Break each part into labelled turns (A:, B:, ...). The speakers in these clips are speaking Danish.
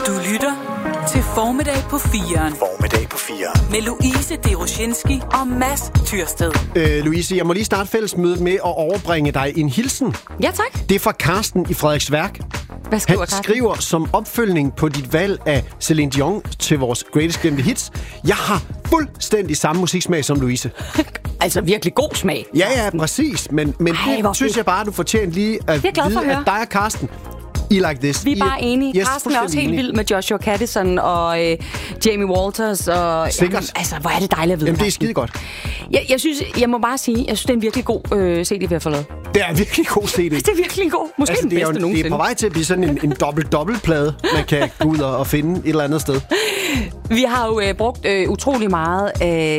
A: Du lytter til Formiddag på 4'eren.
B: Formiddag på 4'eren.
A: Med Louise Deroshinski og Mads Tyrsted.
B: Louise, jeg må lige starte fællesmødet med at overbringe dig en hilsen.
C: Ja, tak.
B: Det er fra Karsten i Frederiksværk.
C: Hvad skriver
B: Han
C: Karsten?
B: skriver som opfølgning på dit valg af Celine Dion til vores Greatest Glemte Hits. Jeg har fuldstændig samme musiksmag som Louise.
C: Altså virkelig god smag.
B: Ja, præcis. Men
C: hvor
B: det synes
C: fedt.
B: jeg bare, du fortjener lige at
C: Det er glad for
B: vide,
C: at høre.
B: at dig og Karsten, I like this.
C: Vi er bare enige.
B: Yes,
C: Karsten er også helt
B: fuldstændig
C: vild med Joshua Caddison og Jamie Walters. Og,
B: Sikkert.
C: Jamen, altså, hvor er det dejligt at vide.
B: Jamen, det er
C: Karsten.
B: skide godt.
C: Jeg må bare sige, jeg synes, det er en virkelig god CD, vi har fået lavet.
B: Det er virkelig god CD.
C: Det er virkelig en god. Måske den
B: det er
C: bedste
B: jo,
C: nogensinde.
B: det er på vej til at blive sådan en dobbelt-plade, man kan gå ud og finde et eller andet sted.
C: Vi har jo brugt utrolig meget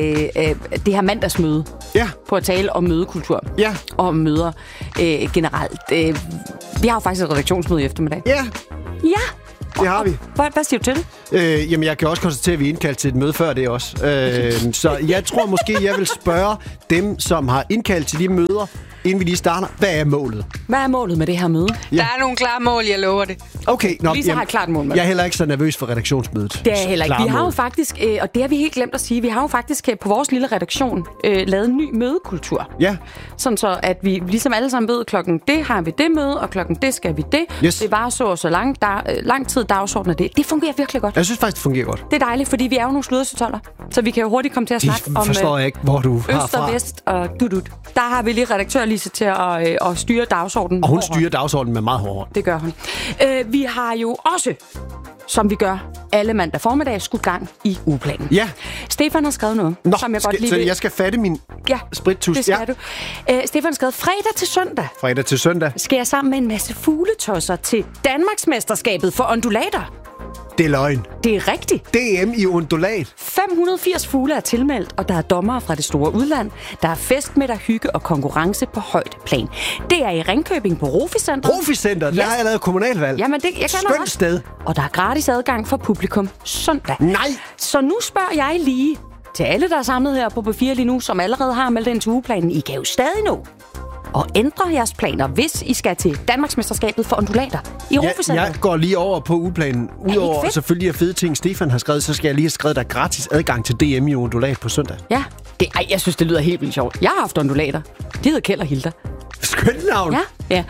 C: det her mandagsmøde
B: Ja.
C: på at tale om mødekultur.
B: Ja.
C: Og om møder generelt. Vi har jo faktisk et redaktionsmøde i eftermiddag.
B: Ja,
C: Ja.
B: det har vi.
C: Hvad siger du til det?
B: Jamen, jeg kan også konstatere, at vi er indkaldt til et møde før det også. Så jeg tror måske, jeg vil spørge dem, som har indkaldt til de møder, inden vi lige starter. Hvad er målet?
C: Hvad er målet med det her møde?
B: Ja.
D: Der er nogle klare mål, jeg lover det.
B: Okay,
C: Lisa har et klart mål med
B: jeg er heller ikke så nervøs for redaktionsmødet.
C: Det er heller ikke.
B: Klare
C: Vi har jo
B: mål.
C: faktisk, og det har vi helt glemt at sige, vi har jo faktisk på vores lille redaktion lavet en ny mødekultur.
B: Ja.
C: Sådan så, at vi ligesom alle sammen ved, klokken det har vi det møde, og klokken det skal vi det.
B: Yes.
C: Det var så og så lang tid dagsordenen af det. Det fungerer virkelig godt.
B: Jeg synes faktisk, det fungerer godt.
C: Det er dejligt, fordi vi er jo nogle sludersetoller, så vi kan jo hurtigt komme til at snakke
B: Det
C: om
B: forstår jeg ikke, hvor du har
C: øst og
B: fra.
C: vest og dudut. Der har vi lige redaktør Lise til at styre dagsordenen.
B: Og hun styrer dagsordenen med meget hård hånd.
C: Det gør hun. Vi har jo også, som vi gør alle mandag formiddag, skudt gang i ugeplanen.
B: Ja.
C: Stefan har skrevet noget,
B: Nå,
C: som jeg godt lige
B: så
C: vil...
B: jeg skal fatte min sprittus.
C: det skal du. Stefan har skrevet, fredag til søndag
B: Fredag til søndag.
C: skal jeg sammen med en masse fugletosser til Danmarksmesterskabet for undulater.
B: Det er løgn.
C: Det er rigtigt.
B: DM i undulat.
C: 580 fugle er tilmeldt, og der er dommere fra det store udland. Der er fest med der hygge og konkurrence på højt plan. Det er i Ringkøbing på Rofiscenteret.
B: Proficenter, der har jeg lavet kommunalvalg.
C: Jamen, jeg kender
B: Skønt
C: også.
B: sted.
C: Og der er gratis adgang for publikum søndag.
B: Nej.
C: Så nu spørger jeg lige til alle, der er samlet her på B4 lige nu, som allerede har meldt ind til ugeplanen. I kan jo stadig nå og ændre jeres planer, hvis I skal til Danmarksmesterskabet for undulater i Rofiscenteret.
B: Jeg går lige over på ugeplanen. Udover
C: fedt?
B: selvfølgelig at fede ting, Stefan har skrevet, så skal jeg lige have skrevet, der er gratis adgang til DM i undulat på søndag.
C: Ja, jeg synes, det lyder helt vildt sjovt. Jeg har haft undulater. De hedder Kjeld og Hilda.
B: Skønt navn.
C: Ja.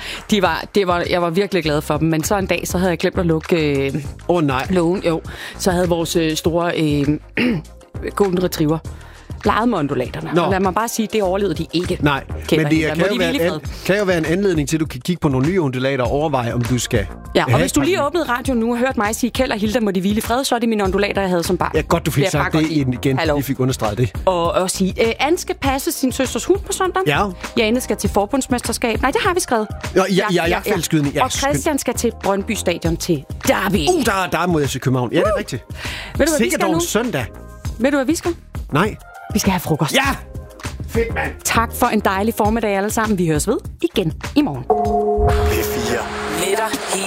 C: Jeg var virkelig glad for dem, men så en dag, så havde jeg glemt at lukke
B: Nej.
C: lågen. Jo, så havde vores store golden retriever leget med undulaterne.
B: Nå.
C: Og lad mig bare sige, det overlevede de ikke.
B: Nej,
C: Kjeld
B: men
C: og
B: det
C: Hilda.
B: kan
C: Må
B: jo,
C: de hvile i fred.
B: kan jo være en anledning til, at du kan kigge på nogle nye undulater og overveje, om du skal...
C: Ja, og
B: have
C: hvis du
B: et par
C: lige
B: nye.
C: åbnede radioen nu og hørt mig sige, Kjeld og Hilda må de hvile i fred, så er det mine undulater, jeg havde som barn.
B: Ja, godt, du fik
C: Det er
B: sagt
C: bare
B: det
C: godt
B: igen.
C: Hallo.
B: Vi fik understreget det.
C: Og sige, Anne skal passe sin søsters hund på søndag.
B: Ja.
C: Jane skal til forbundsmesterskab. Nej, det har vi skrevet.
B: Ja, fællesskydning. Ja,
C: og Christian skal til Brøndby Stadion til Derby.
B: Der må jeg til København. Ja, det er rigtigt.
C: Ved du, hvad vi
B: Sikkert
C: skal
B: dog
C: nu?
B: en søndag.
C: Ved du, hvad vi skal?
B: Nej.
C: Vi skal have frokost.
B: Ja! Fedt, mand.
C: Tak for en dejlig formiddag alle sammen. Vi høres ved igen i morgen.
B: P4.
A: Med dig